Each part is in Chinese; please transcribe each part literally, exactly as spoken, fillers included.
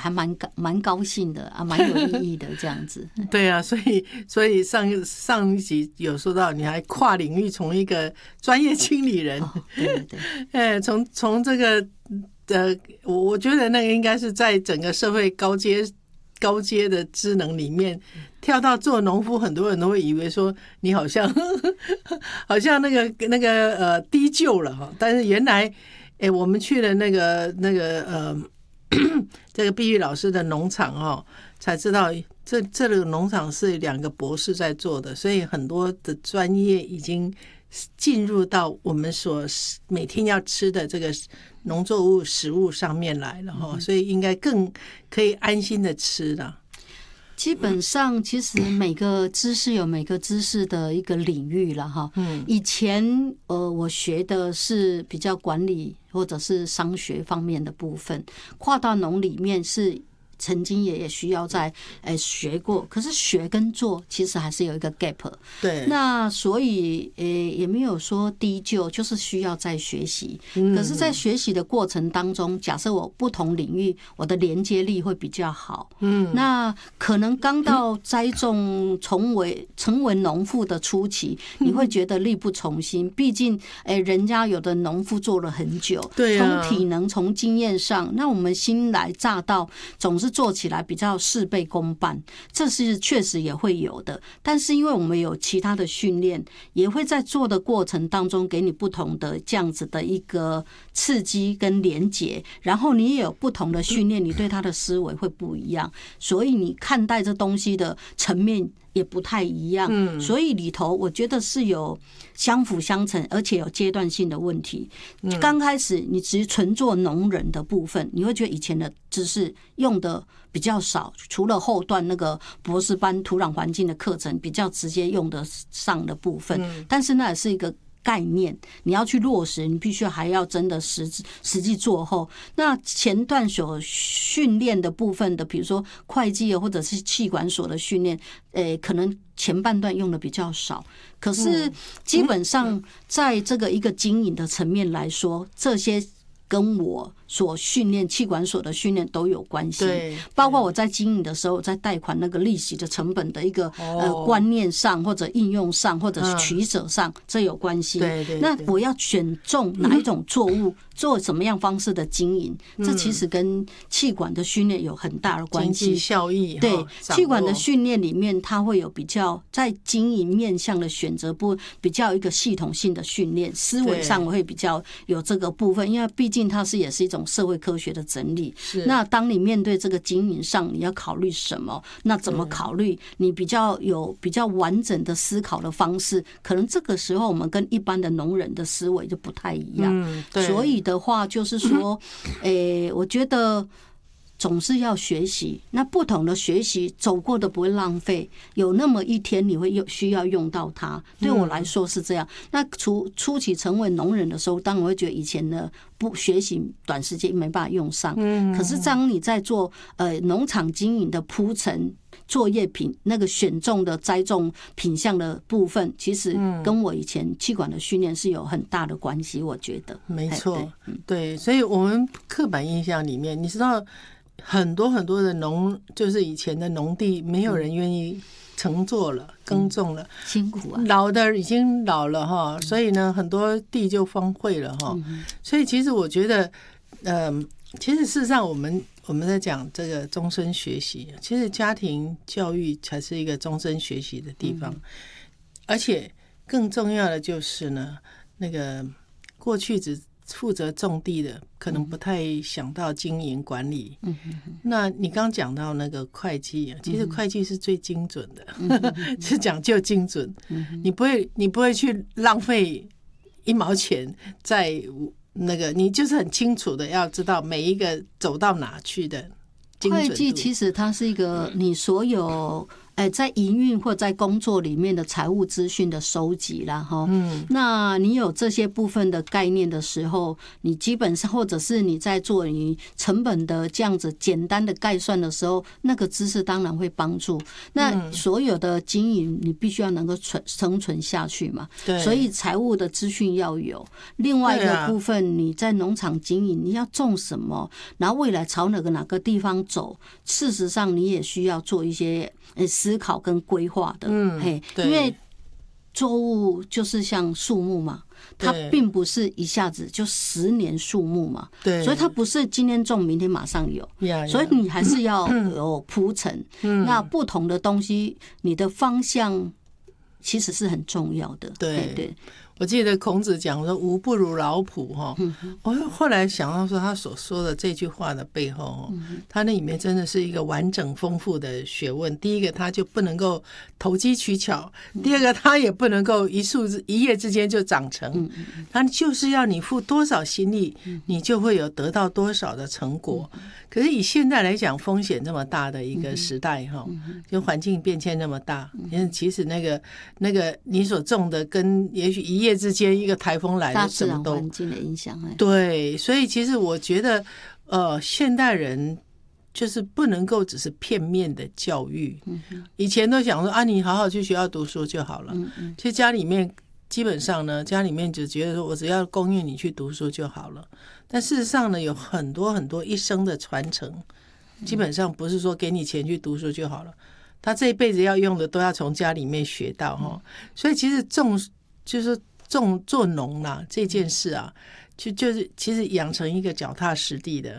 还蛮蛮高兴的啊，蛮有意义的这样子。 对啊，所以所以上上一集有说到，你还跨领域从一个专业经理人， 哦、对对对， 哎，从从这个呃，我我觉得那个应该是在整个社会高阶高阶的职能里面，跳到做农夫，很多人都会以为说你好像好像那个那个呃低就了哈，但是原来。哎，我们去了那个那个呃，这个碧玉老师的农场哦，才知道这这个农场是两个博士在做的，所以很多的专业已经进入到我们所每天要吃的这个农作物食物上面来了哈，所以应该更可以安心的吃了。 基本上，其实每个知识有每个知识的一个领域了哈。嗯，以前呃，我学的是比较管理或者是商学方面的部分，跨到农里面是。曾经也也需要在诶学过，可是学跟做其实还是有一个 gap。 对， 那所以诶也没有说低就，就是需要再学习。可是，在学习的过程当中，假设我不同领域，我的连接力会比较好。嗯，那可能刚到栽种、成为成为农妇的初期，你会觉得力不从心。毕竟，诶人家有的农夫做了很久， 对啊， 从体能、从经验上，那我们新来乍到，总是做起来比较事倍功半，这是确实也会有的。但是因为我们有其他的训练，也会在做的过程当中给你不同的这样子的一个刺激跟连结，然后你也有不同的训练，你对他的思维会不一样，所以你看待这东西的层面也不太一样。嗯，所以里头我觉得是有相辅相成，而且有阶段性的问题。刚开始你只纯做农人的部分，你会觉得以前的知识用的比较少，除了后段那个博士班土壤环境的课程比较直接用得上的部分，但是那也是一个概念，你要去落实，你必须还要真的实实际做后。那前段所训练的部分的，比如说会计或者是企管所的训练，诶，可能前半段用的比较少。可是基本上在这个一个经营的层面来说，这些跟我所训练企管所的训练都有关系，包括我在经营的时候，在贷款那个利息的成本的一个呃观念上，或者应用上，或者是取舍上，这有关系。 对对， 那我要选中哪一种作物，做什么样方式的经营，这其实跟企管的训练有很大的关系。 经济效益， 对，企管的训练里面，它会有比较在经营面向的选择部比较一个系统性的训练，思维上会比较有这个部分，因为毕竟它是也是一种社会科学的整理。那当你面对这个经营上，你要考虑什么？那怎么考虑？你比较有比较完整的思考的方式，可能这个时候我们跟一般的农人的思维就不太一样。 嗯，对。 所以的话，就是说，诶，我觉得总是要学习。那不同的学习走过的不会浪费，有那么一天你会用需要用到它。对我来说是这样。那初初期成为农人的时候，当然会觉得以前的不学习短时间没办法用上。可是当你在做呃农场经营的铺陈。作业品那个选中的栽种品项的部分，其实跟我以前企管的训练是有很大的关系，我觉得。 没错，对，所以我们刻板印象里面，你知道很多很多的农，就是以前的农地，没有人愿意乘坐了，耕种了， 辛苦啊， 老的已经老了哈，所以呢，很多地就荒废了哈。所以其实我觉得，嗯，其实事实上我们。我们在讲这个终身学习，其实家庭教育才是一个终身学习的地方，而且更重要的就是呢，那个过去只负责种地的，可能不太想到经营管理。那你刚讲到那个会计，其实会计是最精准的，是讲究精准，你不会你不会去浪费一毛钱在。那个你就是很清楚的要知道每一个走到哪去的精准度。 会计其实它是一个你所有哎，在营运或在工作里面的财务资讯的收集啦，哈，嗯，那你有这些部分的概念的时候，你基本上或者是你在做你成本的这样子简单的概算的时候，那个知识当然会帮助。那所有的经营，你必须要能够存生存下去嘛，对，所以财务的资讯要有。另外一个部分，你在农场经营，你要种什么，然后未来朝哪个哪个地方走，事实上你也需要做一些思考跟规划的，嗯，嘿，因为作物就是像树木嘛，它并不是一下子就十年树木嘛，对，所以它不是今天种明天马上有，所以你还是要有铺陈。那不同的东西，你的方向其实是很重要的，对对。 我记得孔子讲说无不如老仆哈，我后来想到说他所说的这句话的背后，他那里面真的是一个完整丰富的学问。第一个，他就不能够投机取巧；第二个，他也不能够一树一夜之间就长成，他就是要你付多少心力，你就会有得到多少的成果。可是以现在来讲，风险这么大的一个时代哈，就环境变迁那么大，其实那个那个你所种的跟也许一夜之间一个台风来了，什么都环境的影响。 对，所以其实我觉得，呃，现代人就是不能够只是片面的教育。以前都想说啊，你好好去学校读书就好了。其实家里面基本上呢，家里面就觉得说我只要供应你去读书就好了。但事实上呢，有很多很多一生的传承，基本上不是说给你钱去读书就好了，他这一辈子要用的都要从家里面学到哈。所以其实种就是种做农啦这件事啊，就就是其实养成一个脚踏实地的，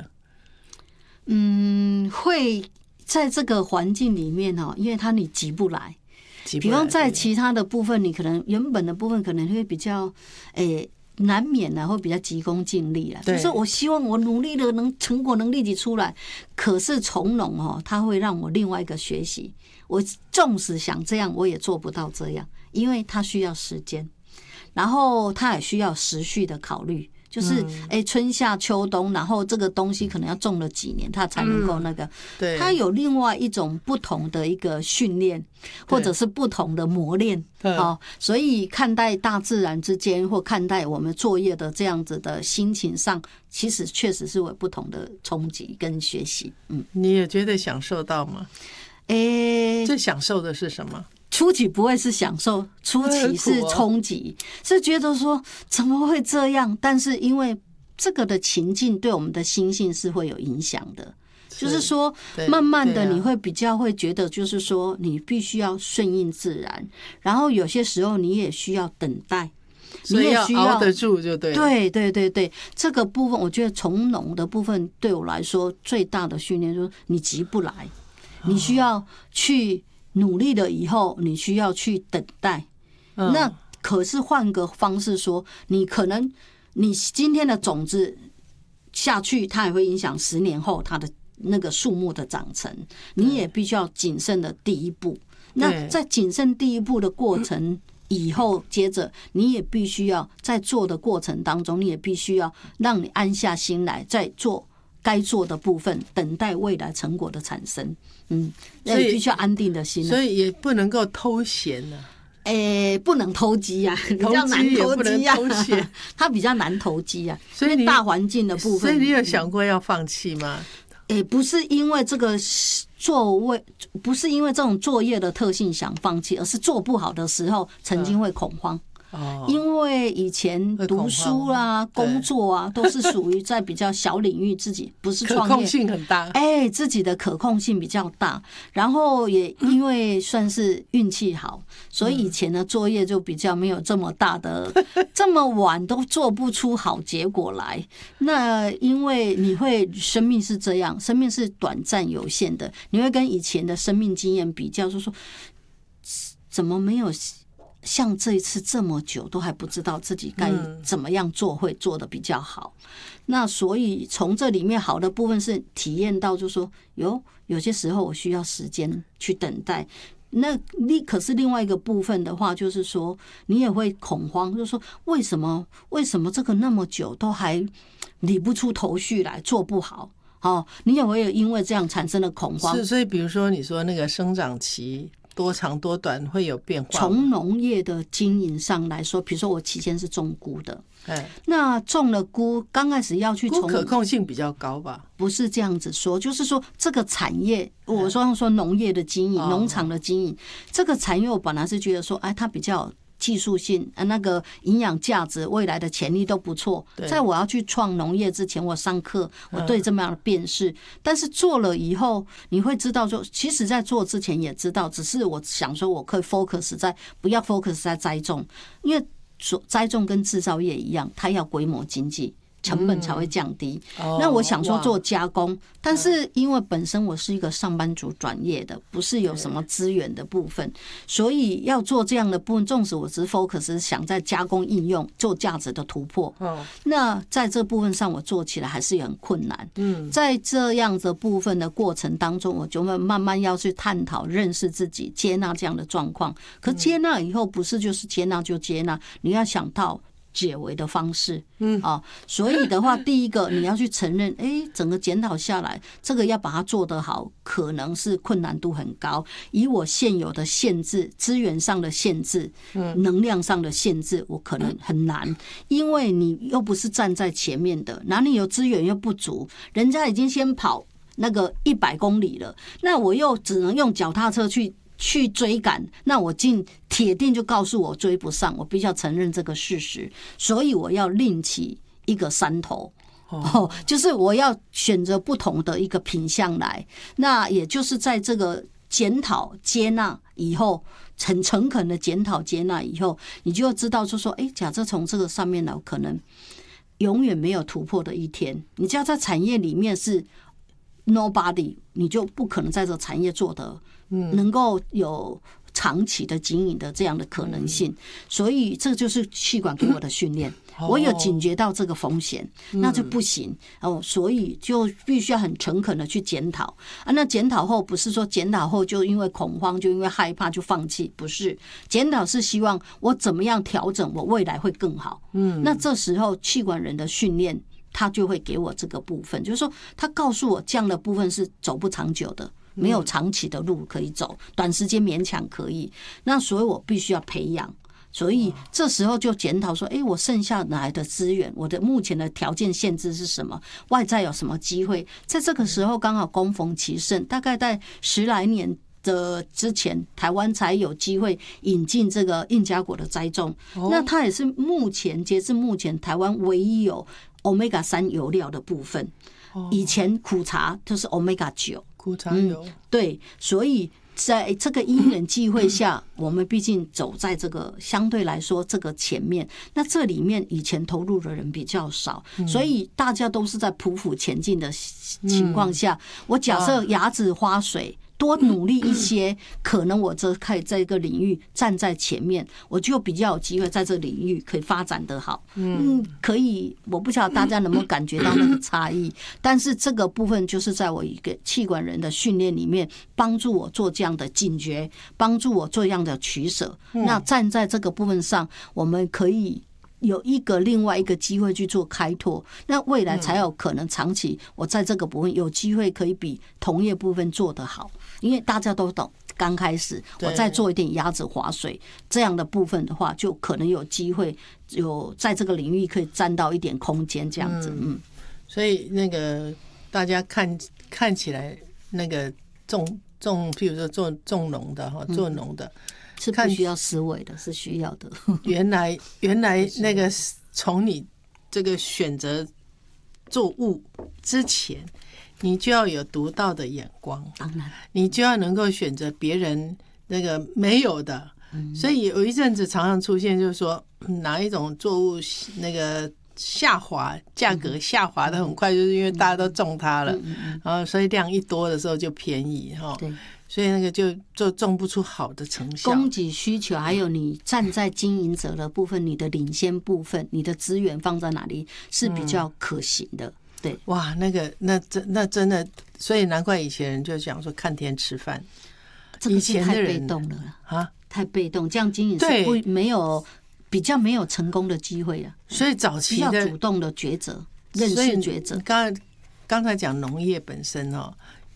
嗯，会在这个环境里面哈，因为它你急不来。比方在其他的部分，你可能原本的部分可能会比较诶。难免呢会比较急功近利啦，就是我希望我努力的能成果能立即出来，可是从农哦，它会让我另外一个学习，我纵使想这样，我也做不到这样，因为它需要时间，然后它也需要时序的考虑。就是哎，春夏秋冬，然后这个东西可能要种了几年，它才能够那个。对，它有另外一种不同的一个训练，或者是不同的磨练。哦，所以看待大自然之间，或看待我们作业的这样子的心情上，其实确实是有不同的冲击跟学习。嗯， 你也觉得享受到吗？哎，最享受的是什么？ 初期不会是享受，初期是冲击，是觉得说怎么会这样？但是因为这个的情境对我们的心性是会有影响的，就是说慢慢的你会比较会觉得，就是说你必须要顺应自然，然后有些时候你也需要等待， 你也需要熬得住，就对了。 对对对对，这个部分我觉得从农的部分对我来说最大的训练就是你急不来，你需要去。努力了以后，你需要去等待。那可是换个方式说，你可能你今天的种子下去，它也会影响十年后它的那个树木的长成。你也必须要谨慎的第一步。那在谨慎第一步的过程以后，接着你也必须要在做的过程当中，你也必须要让你安下心来，再做该做的部分，等待未来成果的产生。嗯，所以必须要安定的心， 所以也不能够偷闲呢。 诶，不能投机啊，比较难投机啊，它比较难投机啊。所以大环境的部分， 所以你有想过要放弃吗？ 诶，不是因为这个座位，不是因为这种作业的特性想放弃，而是做不好的时候，曾经会恐慌。因为以前读书啦、工作啊，都是属于在比较小领域，自己不是创业， 可控性很大。 哎，自己的可控性比较大，然后也因为算是运气好，所以以前的作业就比较没有这么大的，这么晚都做不出好结果来。那因为你会生命是这样，生命是短暂有限的，你会跟以前的生命经验比较，就说怎么没有像这一次这么久都还不知道自己该怎么样做会做得比较好。那所以从这里面好的部分是体验到，就是说有有些时候我需要时间去等待。那你可是另外一个部分的话，就是说你也会恐慌，就是说为什么为什么这个那么久都还理不出头绪来，做不好。哦，你也会因为这样产生了恐慌。 是，所以比如说你说那个生长期多长多短会有变化？ 从农业的经营上来说，比如说我期间是种菇的， 哎， 那种了菇，刚开始要去从菇可控性比较高吧？ 不是这样子说，就是说这个产业，我说说农业的经营、农场的经营，这个产业我本来是觉得说，哎，它比较技术性，呃，那个营养价值、未来的潜力都不错。在我要去创农业之前，我上课，我对这么样的辨识，但是做了以后，你会知道说，其实在做之前也知道，只是我想说，我可以 focus 在不要 focus 在栽种，因为栽种跟制造业一样，它要规模经济。成本才会降低。那我想说做加工，但是因为本身我是一个上班族转业的，不是有什么资源的部分，所以要做这样的部分，纵使我只是 focus 想在加工应用做价值的突破，那在这部分上我做起来还是很困难。在这样的部分的过程当中，我就会慢慢要去探讨、认识自己、接纳这样的状况。可接纳以后，不是就是接纳就接纳，你要想到解围的方式，嗯啊，所以的话，第一个你要去承认，哎，整个检讨下来，这个要把它做得好，可能是困难度很高。以我现有的限制，资源上的限制，能量上的限制，我可能很难，因为你又不是站在前面的，哪里有资源又不足，人家已经先跑那个一百公里了，那我又只能用脚踏车去。去追赶，那我进铁定就告诉我追不上，我必须要承认这个事实，所以我要另起一个山头。哦，就是我要选择不同的一个品项来，那也就是在这个检讨接纳以后，很诚恳的检讨接纳以后，你就要知道就说，哎，假设从这个上面来，可能永远没有突破的一天。你只要在产业里面是 nobody， 你就不可能在这个产业做得能够有长期的经营的这样的可能性，所以这就是气管给我的训练。我有警觉到这个风险，那就不行哦，所以就必须要很诚恳的去检讨啊。那检讨后不是说检讨后就因为恐慌，就因为害怕就放弃，不是。检讨是希望我怎么样调整，我未来会更好。嗯，那这时候气管人的训练，他就会给我这个部分，就是说他告诉我这样的部分是走不长久的。没有长期的路可以走，短时间勉强可以，那所以我必须要培养，所以这时候就检讨说，哎，我剩下哪来的资源？我的目前的条件限制是什么？外在有什么机会？在这个时候刚好恭逢其盛，大概在十来年的之前，台湾才有机会引进这个印加果的栽种，那它也是目前截至目前台湾唯一有 Omega 三油料的部分。以前苦茶就是 Omega 九。 苦茶油、嗯、 对，所以在这个因缘际会下，我们毕竟走在这个相对来说这个前面，那这里面以前投入的人比较少，所以大家都是在匍匐前进的情况下，我假设牙子花水。多努力一些，可能我这可以在一个领域站在前面，我就比较有机会在这个领域可以发展得好。嗯，可以，我不晓得大家能不能感觉到那个差异，但是这个部分就是在我一个气管人的训练里面，帮助我做这样的警觉，帮助我做这样的取舍。那站在这个部分上，我们可以。有一个另外一个机会去做开拓，那未来才有可能长期我在这个部分有机会可以比同业部分做得好，因为大家都懂刚开始我再做一点鸭子划水这样的部分的话，就可能有机会有在这个领域可以占到一点空间这样子。嗯， 所以那个大家看看起来那个种种，譬如说做种农的哈，做农的。 是不需要思维的，是需要的。 原来原来那个从你这个选择作物之前，你就要有独到的眼光， 当然， 你就要能够选择别人那个没有的。所以有一阵子常常出现，就是说哪一种作物那个下滑，价格下滑的很快，就是因为大家都种它了，然后所以量一多的时候就便宜哈。对。所以那个就就种不出好的成效。 供给需求，还有你站在经营者的部分，你的领先部分，你的资源放在哪里是比较可行的。对， 哇，那个那真那真的，所以难怪以前人就讲说看天吃饭。 这个是太被动了啊，太被动，这样经营是不没有比较没有成功的机会啊。 所以早期的比较主动的抉择，认识抉择。 刚刚才讲农业本身哦。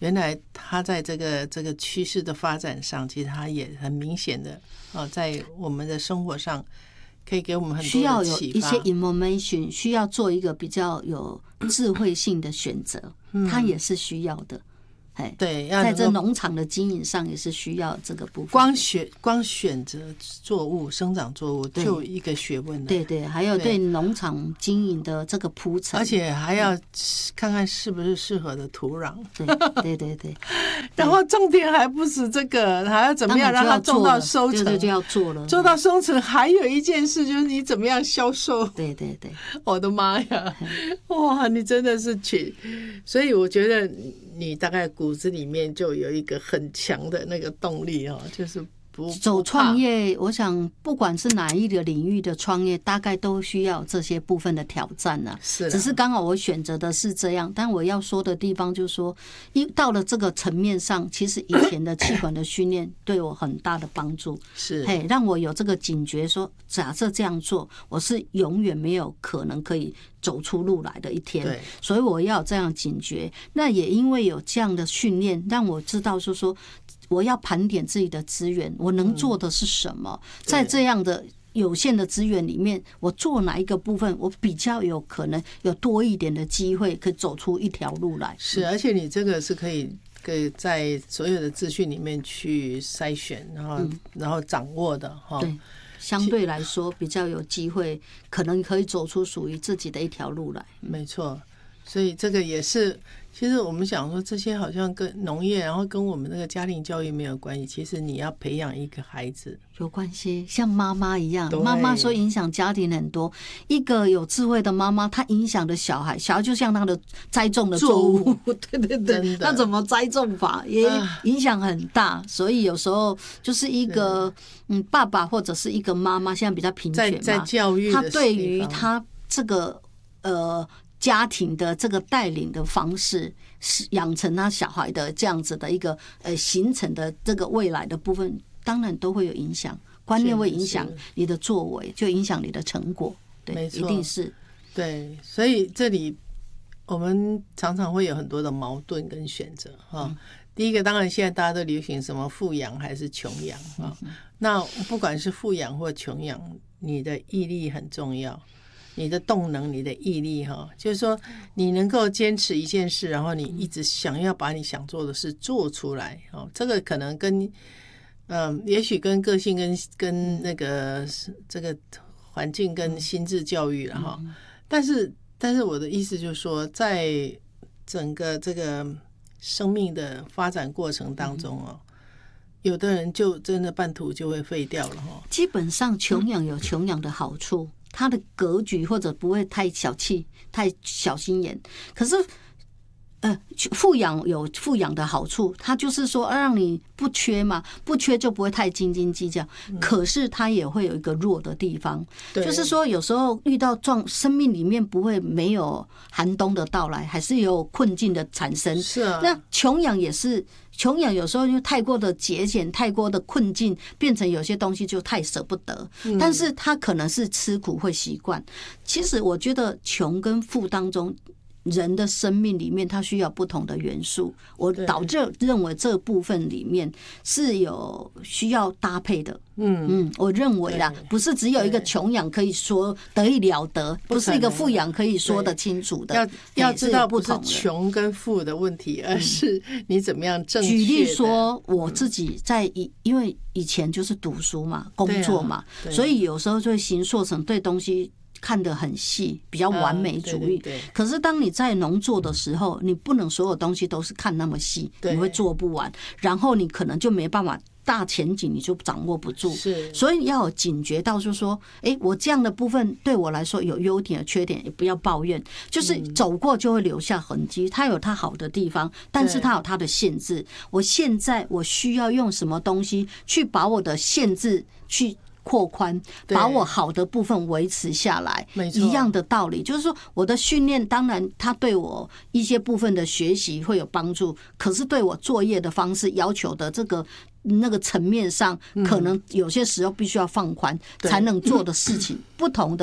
原来他在这个这个趋势的发展上，其实他也很明显的啊，在我们的生活上可以给我们很多的需要有启发。 一些 information， 需要做一个比较有智慧性的选择，它也是需要的。 对， 在这农场的经营上也是需要这个部分。 光选光选择作物生长作物就一个学问了。 对对，还有对农场经营的这个铺陈， 而且还要看看是不是适合的土壤。 对对对对， 然后重点还不止这个，还要怎么样让它种到收成， 对对，就要做了。 做到收成，还有一件事就是你怎么样销售。 对对对， 我的妈呀，哇，你真的是去，所以我觉得你大概骨子里面就有一个很强的那个动力哦，就是不走创业。我想不管是哪一个领域的创业，大概都需要这些部分的挑战啊。 是， 只是刚好我选择的是这样，但我要说的地方就是说，一到了这个层面上，其实以前的气管的训练对我很大的帮助， 是， 嘿，让我有这个警觉说，假设这样做，我是永远没有可能可以走出路来的一天，所以我要有这样警觉。那也因为有这样的训练，让我知道说说我要盘点自己的资源，我能做的是什么，在这样的有限的资源里面，我做哪一个部分，我比较有可能有多一点的机会，可以走出一条路来。 是，而且你这个是可以。可以在所有的资讯里面去筛选，然后、嗯、然后掌握的哈。 对，相对来说比较有机会，可能可以走出属于自己的一条路来。 没错，所以这个也是，其实我们想说这些好像跟农业，然后跟我们那个家庭教育没有关系。其实你要培养一个孩子有关系，像妈妈一样，妈妈说影响家庭很多。一个有智慧的妈妈，她影响的小孩，小孩就像她的栽种的作物，对对对，那怎么栽种法也影响很大。所以有时候就是一个嗯爸爸或者是一个妈妈，现在比较贫穷嘛， 在在教育他对于他这个呃。家庭的这个带领的方式，是养成他小孩的这样子的一个呃形成的这个未来的部分，当然都会有影响，观念会影响你的作为，就影响你的成果，对，一定是对。所以这里我们常常会有很多的矛盾跟选择哈。嗯、第一个，当然现在大家都流行什么富养还是穷养啊？嗯、那不管是富养或穷养，你的毅力很重要。你的动能，你的毅力哈，就是说你能够坚持一件事，然后你一直想要把你想做的事做出来哦。这个可能跟嗯，也许跟个性跟跟那个这个环境跟心智教育了哈。但是但是我的意思就是说，在整个这个生命的发展过程当中哦，有的人就真的半途就会废掉了哈。 基本上穷养有穷养的好处。他的格局或者不会太小气、太小心眼，可是，呃，富养有富养的好处，它就是说让你不缺嘛，不缺就不会太斤斤计较。可是它也会有一个弱的地方，就是说有时候遇到状，生命里面不会没有寒冬的到来，还是有困境的产生。 是啊， 那穷养也是。穷养有时候因为太过的节俭，太过的困境，变成有些东西就太舍不得。但是他可能是吃苦会习惯。其实我觉得穷跟富当中，人的生命里面它需要不同的元素。我导致认为这部分里面是有需要搭配的。嗯嗯，我认为啦，不是只有一个穷养可以说得意了得，不是一个富养可以说得清楚的。 要要知道不是穷跟富的问题，而是你怎么样正确的。 举例说，我自己在以因为以前就是读书嘛，工作嘛，所以有时候就会形塑成对东西看得很细，比较完美主义。 嗯、对对对， 可是当你在农作的时候，你不能所有东西都是看那么细，你会做不完，然后你可能就没办法。大前景你就掌握不住， 是， 所以你要有警觉到，就是说，哎，我这样的部分对我来说有优点有缺点，也不要抱怨，就是走过就会留下痕迹。它有它好的地方，但是它有它的限制。我现在我需要用什么东西去把我的限制去扩宽，把我好的部分维持下来，一样的道理。就是说，我的训练当然它对我一些部分的学习会有帮助，可是对我作业的方式要求的这个。那个层面上，可能有些时候必须要放宽，才能做的事情不同的。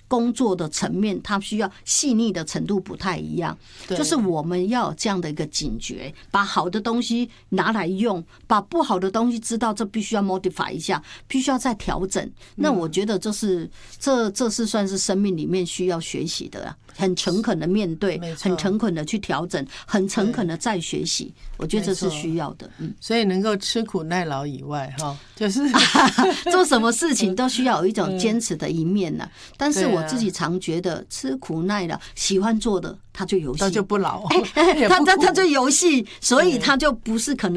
工作的层面，它需要细腻的程度不太一样。就是我们要有这样的一个警觉，把好的东西拿来用，把不好的东西知道这必须要 modify 一下，必须要再调整。那我觉得这是这这是算是生命里面需要学习的啊，很诚恳的面对，很诚恳的去调整，很诚恳的再学习。我觉得这是需要的。嗯， 所以能够吃苦耐劳以外，哈，就是做什么事情都需要有一种坚持的一面呢。但是我自己常觉得，吃苦耐劳，喜欢做的他就游戏， 他就不老， 他他他就游戏，所以他就不是可能